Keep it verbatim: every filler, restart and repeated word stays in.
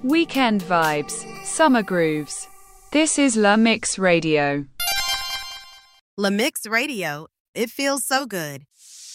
Weekend vibes, summer grooves. This is La Mix Radio. La Mix Radio. It feels so good.